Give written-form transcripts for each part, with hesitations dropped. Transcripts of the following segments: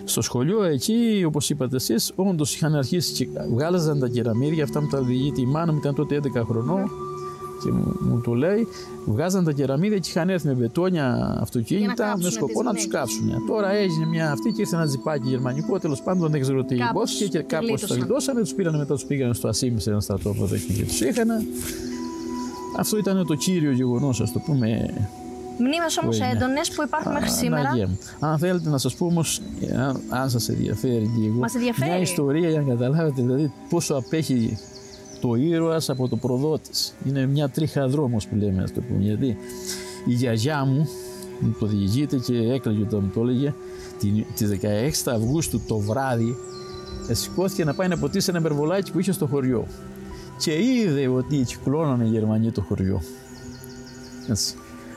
Στο σχολείο εκεί, όπως είπατε εσείς, όντως είχαν αρχίσει και βγάλαζαν τα κεραμίδια, αυτά μου τα διηγείται η μάνα μου, ήταν τότε 11 χρονών και μου το λέει, βγάζαν τα κεραμίδια και είχαν έρθει με μπετόνια αυτοκίνητα με σκοπό να τους κάψουν. Τώρα έγινε μια αυτή και ήρθε ένα τζιπάκι γερμανικό, τέλος πάντων δεν ξέρω τι υπόθηκε και κάπως τα γλιτώσανε, τους πήραν μετά, τους πήγαν στο Ασίμι σε ένα στρατόπεδο και τους είχαν. Αυτό ήταν το κύριο γεγονός, ας το πούμε. Μνήμες όμως έντονες που υπάρχουν μέχρι σήμερα. Αν θέλετε να σας πω όμως, αν σας ενδιαφέρει λίγο, μια ιστορία για να καταλάβετε δηλαδή πόσο απέχει το ήρωας από το προδότης. Είναι μια τρίχα δρόμος που λέμε, ας το πούμε. Γιατί η γιαγιά μου το διηγείται και έκλαιγε όταν μου το έλεγε, τις 16 Αυγούστου το βράδυ σηκώθηκε να πάει να ποτίσει ένα μπερβολάκι που είχε στο χωριό. Και είδε ότι κυκλώνανε οι Γερμανοί το χωριό. Έτσι.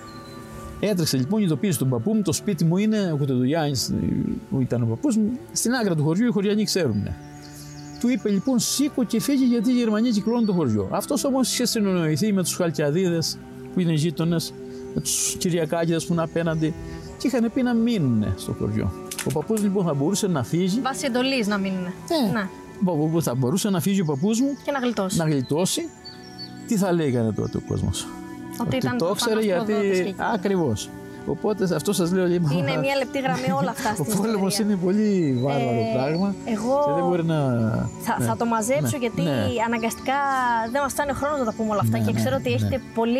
Έτρεξε λοιπόν, ειδοποίησε τον παππού μου, το σπίτι μου είναι, ο Κουτεδουλιάνης που ήταν ο παππούς μου, στην άκρα του χωριού, οι χωριανοί ξέρουν. Του είπε λοιπόν σήκω και φύγει γιατί οι Γερμανοί κυκλώνουν το χωριό. Αυτός όμως είχε συνονοηθεί με τους Χαλκιαδίδες που είναι γείτονες, με τους Κυριακάκηδες που είναι απέναντι και είχαν πει να μείνουν στο χωριό. Ο παππούς λοιπόν θα μπορούσε να φύγει. Βάσει εντολής να μείνουν. Ναι. Θα μπορούσε να φύγει ο παππούς μου και να γλιτώσει. Τι θα λέγανε τότε ο κόσμος? Ότι το ήξερε γιατί. Ακριβώς. Οπότε αυτό σας λέω λοιπόν. Είναι μια λεπτή γραμμή όλα αυτά στην ιστορία. Ο πόλεμος είναι πολύ βάρβαρο πράγμα. Εγώ και δεν μπορεί να. Θα το μαζέψω γιατί αναγκαστικά δεν μας φτάνει ο χρόνος να τα πούμε όλα αυτά και ξέρω ότι έχετε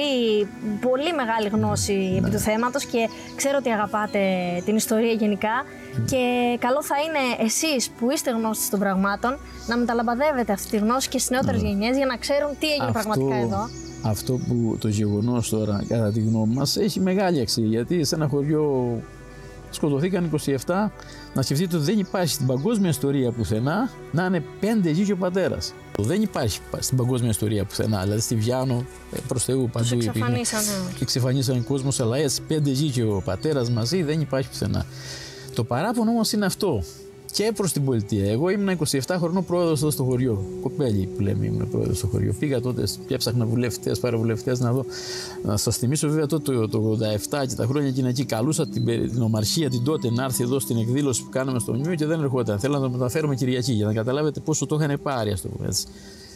πολύ μεγάλη γνώση επί του θέματος και ξέρω ότι αγαπάτε την ιστορία γενικά. Και καλό θα είναι εσείς που είστε γνώστες των πραγμάτων να μεταλαμπαδεύετε αυτή τη γνώση και στις νεότερες γενιές για να ξέρουν τι έγινε πραγματικά εδώ. Αυτό που το γεγονός τώρα, κατά τη γνώμη μας, έχει μεγάλη αξία. Γιατί σε ένα χωριό σκοτωθήκαν 27. Να σκεφτείτε ότι δεν υπάρχει στην παγκόσμια ιστορία πουθενά να είναι 5 γη και ο πατέρας. Δεν υπάρχει στην παγκόσμια ιστορία πουθενά. Δηλαδή στη Βιάνο, προς Θεού παντού. Εξαφανίσανε κόσμος, αλλά έτσι 5 γη και ο πατέρας μαζί δεν υπάρχει πουθενά. Το παράπονο όμως είναι αυτό. Και προς την πολιτεία. Εγώ ήμουν 27 χρονών πρόεδρος εδώ στο χωριό. Κοπέλι που λέμε, ήμουν πρόεδρος στο χωριό. Πήγα τότε και έψαχνα βουλευτές, παραβουλευτές να δω. Να σας θυμίσω βέβαια τότε το 87 και τα χρόνια εκείνα εκεί. Καλούσα την ομαρχία την τότε να έρθει εδώ στην εκδήλωση που κάναμε στο Νιού και δεν ερχόταν. Θέλω να το μεταφέρουμε Κυριακή για να καταλάβετε πόσο το είχαν πάρει, ας το πούμε έτσι.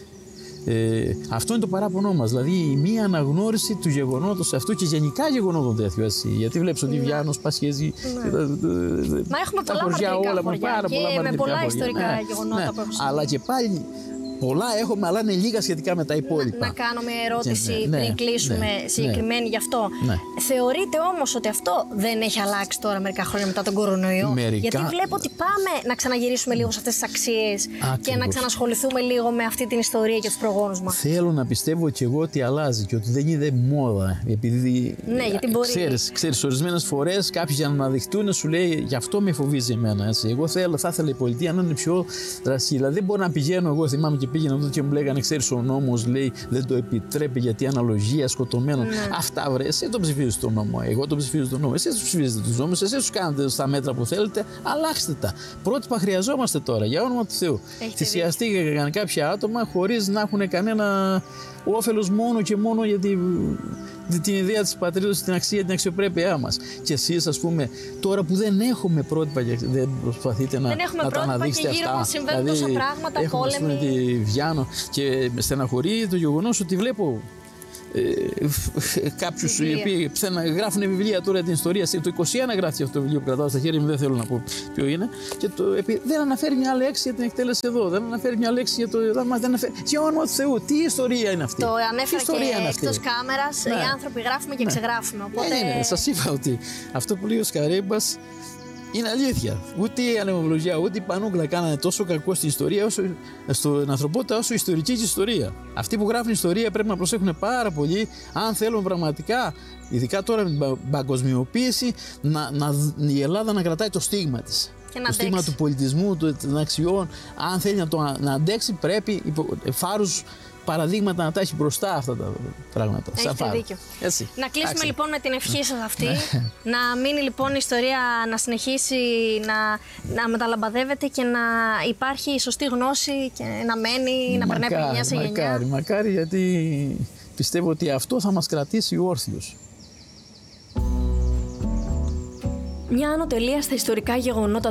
Αυτό είναι το παράπονό μας, δηλαδή η μία αναγνώριση του γεγονότος αυτού και γενικά γεγονότων τέτοιου. Γιατί βλέπεις ότι Βιάνος, Πασχέζη, μα έχουμε πολλά μαρτυρικά χωριά και με πολλά ιστορικά γεγονότα που έχουν συμβεί. Αλλά και πάλι πολλά έχουμε, αλλά είναι λίγα σχετικά με τα υπόλοιπα. Να κάνω μια ερώτηση πριν κλείσουμε συγκεκριμένη γι' αυτό. Θεωρείτε όμως ότι αυτό δεν έχει αλλάξει τώρα μερικά χρόνια μετά τον κορονοϊό? Γιατί βλέπω ότι πάμε να ξαναγυρίσουμε λίγο σε αυτές τις αξίες και να ξανασχοληθούμε λίγο με αυτή την ιστορία και τους προγόνους μας. Θέλω να πιστεύω και εγώ ότι αλλάζει και ότι δεν είναι μόδα. Επειδή γιατί μπορεί. Ξέρεις, ορισμένες φορές κάποιοι για να αναδειχτούν σου λέει γι' αυτό με φοβίζει εμένα. Έτσι. Εγώ θα ήθελα η πολιτεία να είναι πιο δραστήρια. Δηλαδή δεν μπορώ να πηγαίνω εγώ, θυμάμαι και πήγαινα εδώ και μου λέγανε, ξέρεις, ο νόμος λέει δεν το επιτρέπει γιατί αναλογία σκοτωμένων. Αυτά βρε, εσύ το ψηφίζεις τον νόμο. Εγώ το ψηφίζω τον νόμο. Εσείς ψηφίζετε τους νόμους, εσείς τους κάνετε στα μέτρα που θέλετε, αλλάξτε τα. Πρότυπα χρειαζόμαστε τώρα, για όνομα του Θεού. Θυσιαστήκαν κάποια άτομα χωρίς να έχουν κανένα όφελος μόνο και μόνο για την ιδέα της πατρίδας, την αξία, την αξιοπρέπειά μας. Και εσείς, ας πούμε, τώρα που δεν έχουμε πρότυπα και δεν προσπαθείτε να τα αναδείξετε αυτά. Γύρω μας συμβαίνουν τόσα πράγματα, έχουμε τη Βιάνο και με στεναχωρεί το γεγονός ότι βλέπω κάποιους οι οποίοι γράφουν βιβλία τώρα την ιστορία. Το 21 γράφει αυτό το βιβλίο που κρατάω στα χέρια μου, δεν θέλω να πω ποιο είναι. Και δεν αναφέρει μια λέξη για την εκτέλεση εδώ, δεν αναφέρει μια λέξη για το. Για όνομα του Θεού, τι ιστορία είναι αυτή? Το ανέφερα και εκτός κάμερας. Οι άνθρωποι γράφουμε και ξεγράφουμε. Οπότε... Σας είπα ότι αυτό που λέει ο Σκαρίμπας είναι αλήθεια. Ούτε η ανεμοβλογιά ούτε η Πανούκλα κάνανε τόσο κακό στην ιστορία, στην ανθρωπότητα, όσο η ιστορική της ιστορία. Αυτοί που γράφουν ιστορία πρέπει να προσέχουν πάρα πολύ, αν θέλουν πραγματικά, ειδικά τώρα με την παγκοσμιοποίηση, η Ελλάδα να κρατάει το στίγμα της. Το στίγμα του πολιτισμού, των αξιών. Αν θέλει να αντέξει, πρέπει φάρους παραδείγματα να τα έχει μπροστά αυτά τα πράγματα. Έχετε δίκιο. Έτσι. Να κλείσουμε λοιπόν με την ευχή σας αυτή. Να μείνει λοιπόν η ιστορία να συνεχίσει να μεταλαμπαδεύεται και να υπάρχει η σωστή γνώση και να μένει, να περνάει από γενιά σε γενιά. Μακάρι, γιατί πιστεύω ότι αυτό θα μας κρατήσει όρθιους. Μια άνω τελεία στα ιστορικά γεγονότα